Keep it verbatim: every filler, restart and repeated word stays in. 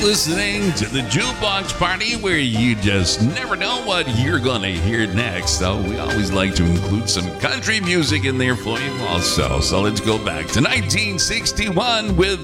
listening to the Jukebox Party, where you just never know what you're going to hear next. So we always like to include some country music in there for you also. So let's go back to nineteen sixty-one with